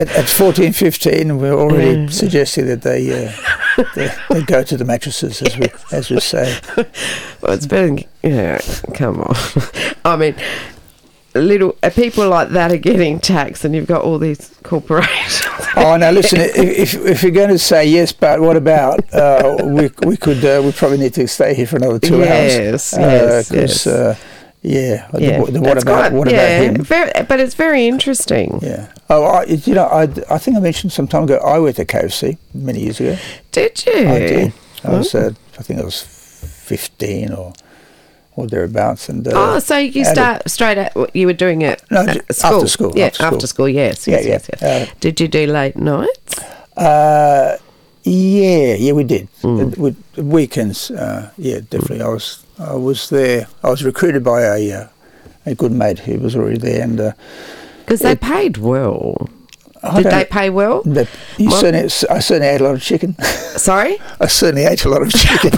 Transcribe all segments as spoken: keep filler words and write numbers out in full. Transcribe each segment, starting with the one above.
At, at fourteen, fifteen, we're already Yeah. suggesting that they, uh, they they go to the mattresses, as we as we say. Well, it's better. than- Yeah, come on. I mean, little uh, people like that are getting taxed, and you've got all these corporations. Oh no! Listen, if if you're going to say yes, but what about? Uh, we we could uh, we probably need to stay here for another two Yes, hours. yes, uh, 'cause, yes. Uh, yeah. Yeah, The, the, what that's about quite- what yeah, about him? Very, but it's very interesting. Yeah. Oh, I, you know, I, I think I mentioned some time ago. I worked at K F C many years ago. Did you? I did. I was. Oh. Uh, I think I was fifteen or or thereabouts. And uh, Oh, so you had a- start straight at you were doing it No, at j- school. after school, Yeah, after school. after school. Yes, Yeah, yes, yeah. yes. yes. Uh, Did you do late nights? Uh, yeah, yeah, we did. Mm. Uh, With weekends, uh, yeah, definitely. I was, I was there. I was recruited by a, uh, a good mate who was already there, and uh, Because they it- paid well. I Did don't- they pay well? But you Well- certainly, I certainly ate a lot of chicken. Sorry? I certainly ate a lot of chicken.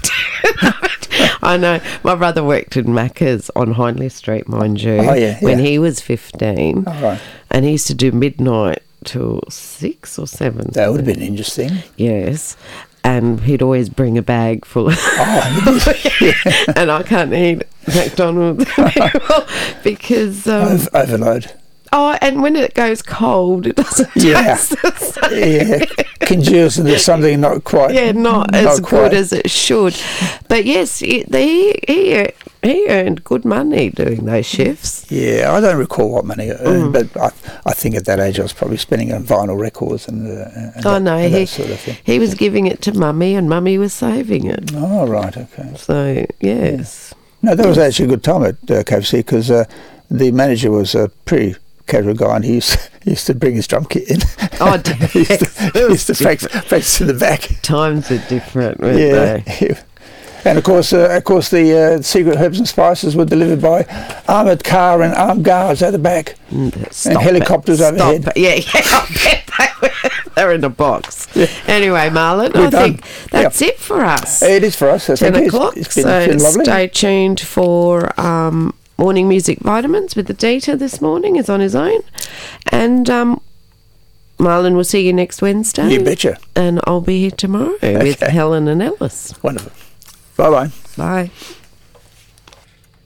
I know. My brother worked in Macca's on Hindley Street, mind you, Oh, yeah, when yeah. he was fifteen. All right, And he used to do midnight till six or seven. that would have been interesting. Yes. And he'd always bring a bag full of... Oh, and I can't eat McDonald's anymore because... Um, Ov- overload. oh, and when it goes cold, it doesn't Yeah. taste the same. Yeah, congeals into something not quite. Yeah, not, as quite. good as it should. But yes, he, he, he, he earned good money doing those shifts. Yeah, I don't recall what money I earned, Mm. but I, I think at that age I was probably spending it on vinyl records and, uh, and Oh, that, no, and he, that sort of thing. he was giving it to Mummy and Mummy was saving it. Oh, right, okay. So, yes. No, that was actually a good time at uh, K F C because uh, the manager was a pretty casual guy and he used, he used to bring his drum kit in. Oh, dear. he used to, he used to practice, practice in the back. Times are different, weren't Yeah. they? And of course, uh, of course, the uh, secret herbs and spices were delivered by armoured car and armed guards at the back, Stop and helicopters it. overhead. Stop it. Yeah, yeah, I bet they were. They're in a box. Yeah. Anyway, Marlon, We're I think done. that's Yeah. it for us. It is for us. I ten think it's- o'clock. It's been, so it's been lovely. stay tuned for um, Morning Music Vitamins with the Dita this morning is on his own. And um, Marlon will see you next Wednesday. You betcha. And I'll be here tomorrow with Okay. Helen and Ellis. Wonderful. Bye-bye. Bye.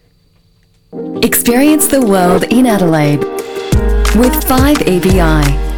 Experience the world in Adelaide with five E B I.